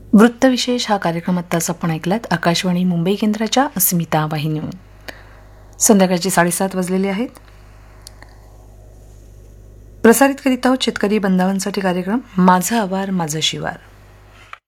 वृत्तविशेष हा कार्यक्रम आत्ताच आपण ऐकलात आकाशवाणी मुंबई केंद्राच्या अस्मिता वाहिनीवर. संध्याकाळची 7:30 वाजलेले आहेत. प्रसारित करीत आहोत शेतकरी बंधवांसाठी कार्यक्रम माझा आवार माझं शिवार.